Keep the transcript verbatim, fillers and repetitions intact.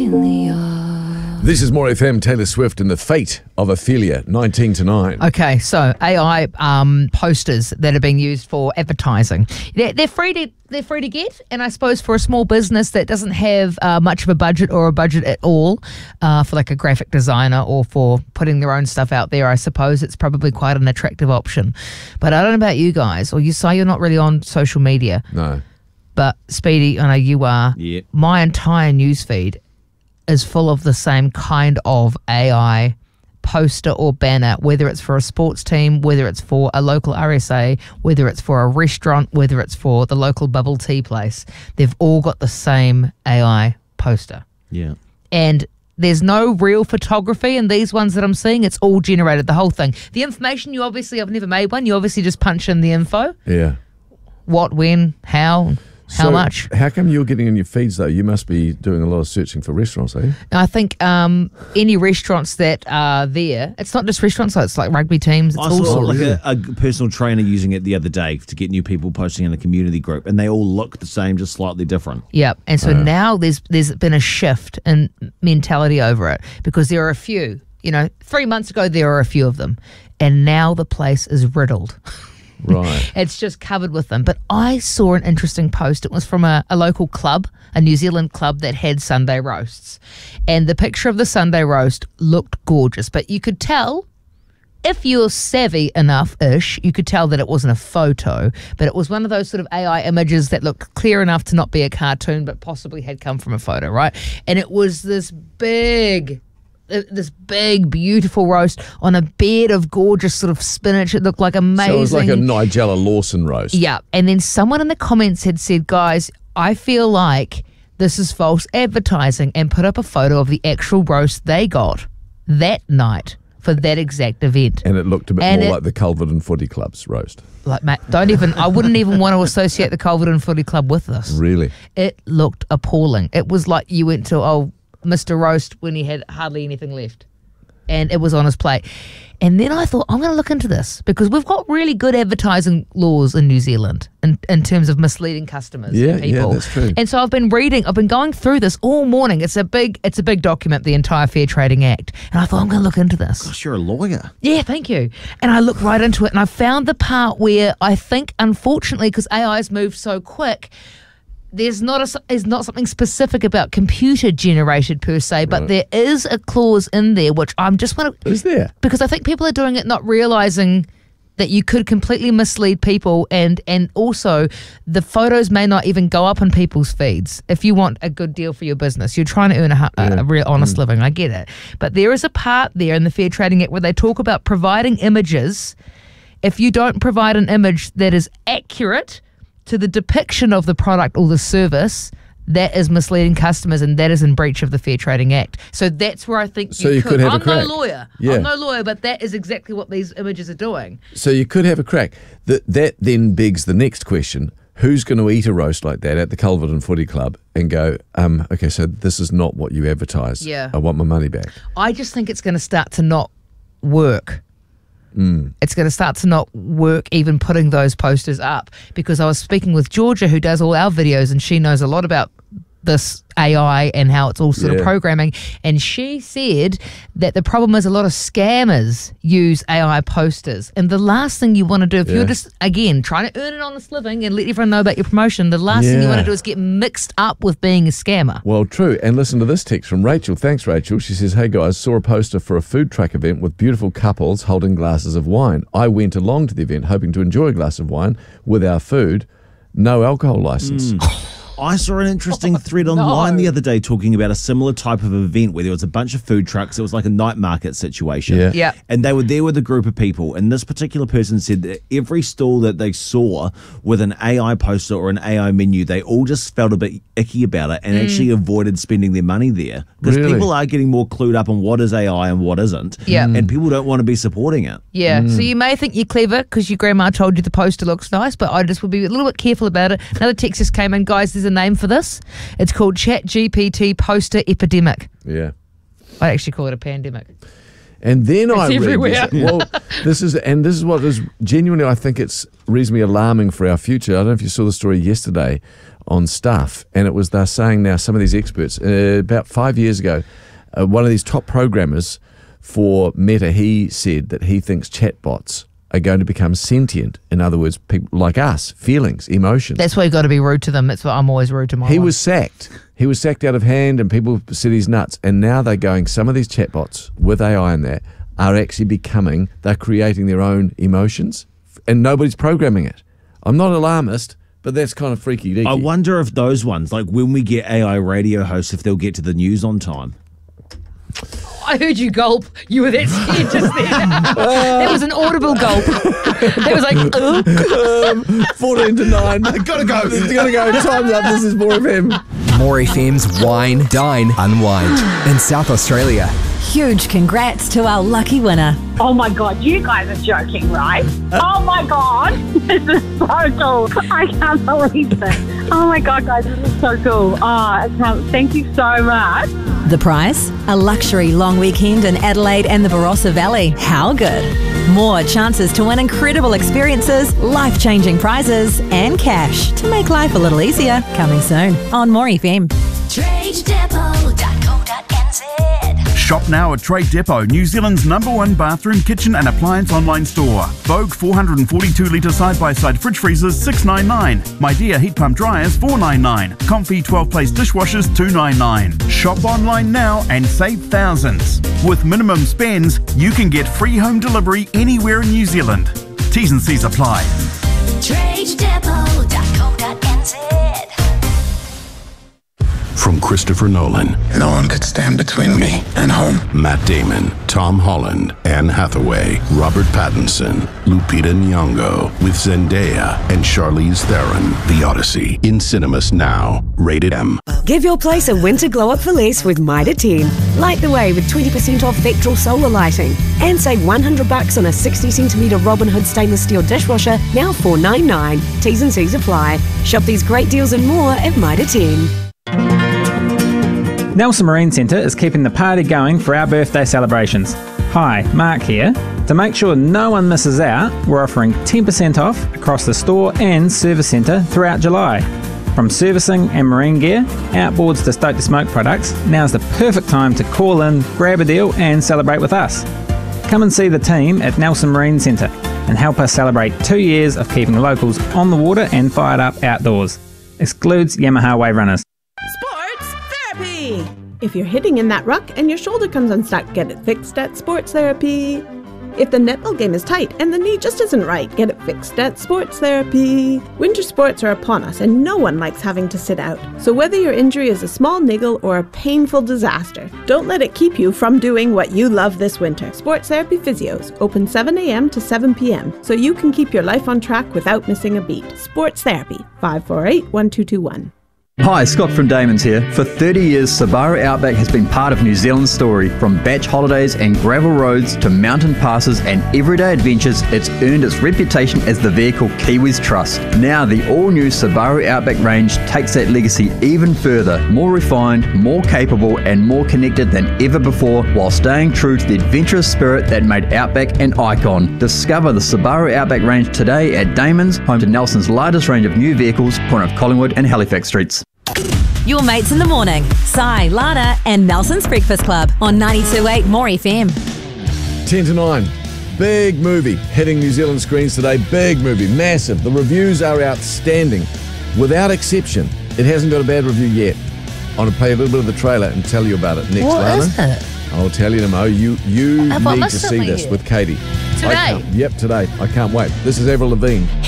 in the yard. This is More F M, Taylor Swift and the Fate of Ophelia, nineteen to nine. Okay, so A I um, posters that are being used for advertising. They're, they're free to they're free to get, and I suppose for a small business that doesn't have uh, much of a budget or a budget at all uh, for like a graphic designer or for putting their own stuff out there, I suppose it's probably quite an attractive option. But I don't know about you guys, or you say you're not really on social media. No. But Speedy, I know you are. Yeah. My entire newsfeed is full of the same kind of A I poster or banner, whether it's for a sports team, whether it's for a local R S A, whether it's for a restaurant, whether it's for the local bubble tea place. They've all got the same A I poster. Yeah. And there's no real photography in these ones that I'm seeing. It's all generated, the whole thing. The information, you obviously, I've never made one. You obviously just punch in the info. Yeah. What, when, how, how So, much. How come you're getting in your feeds, though? You must be doing a lot of searching for restaurants, eh? I think um, any restaurants that are there, it's not just restaurants, so it's like rugby teams. It's I all saw sorts. like a, a personal trainer using it the other day to get new people posting in the community group, and they all look the same, just slightly different. Yeah, and so now there's there's been a shift in mentality over it because there are a few. You know, three months ago there were a few of them, and now the place is riddled. Right. It's just covered with them. But I saw an interesting post. It was from a, a local club, a New Zealand club that had Sunday roasts. And the picture of the Sunday roast looked gorgeous. But you could tell, if you're savvy enough-ish, you could tell that it wasn't a photo. But it was one of those sort of A I images that looked clear enough to not be a cartoon, but possibly had come from a photo, right? And it was this big... this big, beautiful roast on a bed of gorgeous sort of spinach. It looked like amazing. So it was like a Nigella Lawson roast. Yeah. And then someone in the comments had said, guys, I feel like this is false advertising, and put up a photo of the actual roast they got that night for that exact event. And it looked a bit And more it- like the Culverton Footy Club's roast. Like, mate, don't even, I wouldn't even want to associate the Culverton Footy Club with this. Really? It looked appalling. It was like you went to, oh, Mister Roast when he had hardly anything left. And it was on his plate. And then I thought, I'm going to look into this because we've got really good advertising laws in New Zealand in, in terms of misleading customers Yeah, and people. yeah, that's true. And so I've been reading, I've been going through this all morning. It's a big, it's a big document, the entire Fair Trading Act. And I thought, I'm going to look into this. Gosh, you're a lawyer. Yeah, thank you. And I looked right into it, and I found the part where I think, unfortunately, because A I's moved so quick, there's not a, is not something specific about computer generated per se, but Right. there is a clause in there which I'm just want to, Is there? because I think people are doing it not realizing that you could completely mislead people, and and also the photos may not even go up in people's feeds. If you want a good deal for your business, you're trying to earn a, hu- a, a real honest living. I get it, but there is a part there in the Fair Trading Act where they talk about providing images. If you don't provide an image that is accurate to the depiction of the product or the service, that is misleading customers, and that is in breach of the Fair Trading Act. So that's where I think So you, you could. could have a I'm crack. no lawyer. Yeah. I'm no lawyer, but that is exactly what these images are doing. So you could have a crack. That that then begs the next question. Who's going to eat a roast like that at the Culverton Footy Club and go, um, okay, so this is not what you advertised. Yeah. I want my money back. I just think it's going to start to not work. Mm. It's going to start to not work even putting those posters up, because I was speaking with Georgia, who does all our videos, and she knows a lot about this A I and how it's all sort Yeah. of programming, and she said that the problem is a lot of scammers use A I posters, and the last thing you want to do, if Yeah. you're just, again, trying to earn an honest living and let everyone know about your promotion, the last thing you Yeah. want to do is get mixed up with being a scammer. Well, true. And listen to this text from Rachel. Thanks, Rachel. She says, hey, guys, saw a poster for a food truck event with beautiful couples holding glasses of wine. I went along to the event hoping to enjoy a glass of wine with our food. No alcohol license. I saw an interesting thread online no. the other day talking about a similar type of event where there was a bunch of food trucks. It was like a night market situation. Yeah. Yeah. And they were there with a group of people. And this particular person said that every stall that they saw with an A I poster or an A I menu, they all just felt a bit icky about it and actually avoided spending their money there. Because Really? people are getting more clued up on what is A I and what isn't. Yeah. And people don't want to be supporting it. Yeah, so you may think you're clever because your grandma told you the poster looks nice, but I just would be a little bit careful about it. Another text just came in, guys, there's a name for this. It's called Chat G P T Poster Epidemic. Yeah. I'd actually call it a pandemic. And then I read everywhere. this. Well, this is and this is what is genuinely. I think it's reasonably alarming for our future. I don't know if you saw the story yesterday on Stuff, and it was they're saying now some of these experts uh, about five years ago, uh, one of these top programmers for Meta, he said that he thinks chatbots are going to become sentient. In other words, people like us, feelings, emotions. That's why you got to be rude to them. That's why I'm always rude to my He one. was sacked. He was sacked out of hand, and people said he's nuts. And now they're going, some of these chatbots with A I in there are actually becoming, they're creating their own emotions, and nobody's programming it. I'm not alarmist, but that's kind of freaky deaky. I wonder if those ones, like when we get A I radio hosts, if they'll get to the news on time. I heard you gulp. You were that scared just then. That was an audible gulp. That was like, uh. um, fourteen to nine. Gotta go. Gotta go. Time's up. This is More F M. More F M's Wine, Dine, Unwind in South Australia. Huge congrats to our lucky winner. Oh my God, you guys are joking, right? Oh my God, this is so cool. I can't believe it. Oh my God, guys, this is so cool. Oh, I can't, thank you so much. The prize? A luxury long weekend in Adelaide and the Barossa Valley. How good? More chances to win incredible experiences, life-changing prizes, and cash to make life a little easier. Coming soon on More F M. trade depot dot co dot n z. Shop now at Trade Depot, New Zealand's number one bathroom, kitchen and appliance online store. Vogue four hundred forty-two litre side-by-side fridge freezers six ninety-nine. My Dear heat pump dryers four ninety-nine. Comfy twelve place dishwashers two ninety-nine. Shop online now and save thousands. With minimum spends, you can get free home delivery anywhere in New Zealand. T's and C's apply. trade depot dot co dot n z. From Christopher Nolan, no one could stand between me and home. Matt Damon, Tom Holland, Anne Hathaway, Robert Pattinson, Lupita Nyong'o, with Zendaya and Charlize Theron. The Odyssey, in cinemas now. Rated M. Give your place a winter glow-up for less with Mitre ten. Light the way with twenty percent off Vectral solar lighting. And save one hundred bucks on a sixty centimetre Robin Hood stainless steel dishwasher, now four ninety-nine. T's and C's apply. Shop these great deals and more at Mitre ten. Nelson Marine Centre is keeping the party going for our birthday celebrations. Hi, Mark here. To make sure no one misses out, we're offering ten percent off across the store and service centre throughout July. From servicing and marine gear, outboards to Stoke to Smoke products, now's the perfect time to call in, grab a deal and celebrate with us. Come and see the team at Nelson Marine Centre and help us celebrate two years of keeping locals on the water and fired up outdoors. Excludes Yamaha Wave Runners. Sports Therapy! If you're hitting in that ruck and your shoulder comes unstuck, get it fixed at Sports Therapy. If the netball game is tight and the knee just isn't right, get it fixed at Sports Therapy. Winter sports are upon us and no one likes having to sit out. So whether your injury is a small niggle or a painful disaster, don't let it keep you from doing what you love this winter. Sports Therapy Physios, open seven a.m. to seven p.m. so you can keep your life on track without missing a beat. Sports Therapy, five four eight, one two two one. Hi, Scott from Damon's here. For thirty years, Subaru Outback has been part of New Zealand's story. From batch holidays and gravel roads to mountain passes and everyday adventures, it's earned its reputation as the vehicle Kiwis trust. Now, the all-new Subaru Outback range takes that legacy even further. More refined, more capable, and more connected than ever before, while staying true to the adventurous spirit that made Outback an icon. Discover the Subaru Outback range today at Damon's, home to Nelson's largest range of new vehicles, corner of Collingwood and Halifax Streets. Your mates in the morning. Sai, Lana, and Nelson's Breakfast Club on ninety-two point eight More F M. ten to nine. Big movie hitting New Zealand screens today. Big movie. Massive. The reviews are outstanding. Without exception. It hasn't got a bad review yet. I want to play a little bit of the trailer and tell you about it next, What Lana. is it? I'll tell you, Nemo. You, you Have I need to missed see something this here? with Katie. I Today? can't- Yep, today. I can't wait. This is Avril Lavigne.